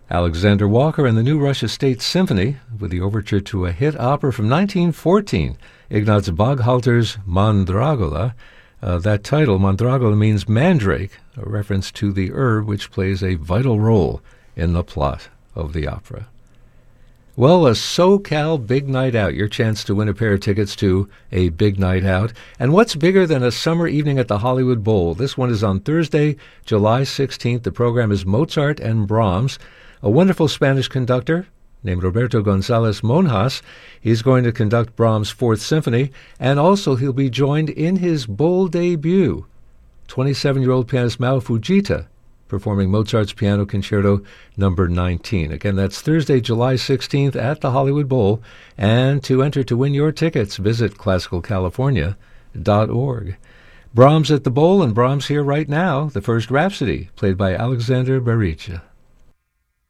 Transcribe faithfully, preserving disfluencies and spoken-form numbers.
Alexander Walker and the New Russia State Symphony with the overture to a hit opera from nineteen fourteen, Ignaz Baghalter's Mandragola. Uh, that title, Mandragola, means mandrake, a reference to the herb which plays a vital role in the plot of the opera. Well, a SoCal Big Night Out, your chance to win a pair of tickets to a big night out. And what's bigger than a summer evening at the Hollywood Bowl? This one is on Thursday, July sixteenth. The program is Mozart and Brahms. A wonderful Spanish conductor named Roberto González Monjas. He's going to conduct Brahms' Fourth Symphony, and also he'll be joined in his bowl debut, twenty-seven-year-old pianist Mao Fujita, performing Mozart's Piano Concerto number nineteen. Again, that's Thursday, July sixteenth at the Hollywood Bowl. And to enter to win your tickets, visit classical california dot org. Brahms at the Bowl, and Brahms here right now, the first Rhapsody, played by Alexander Barycha.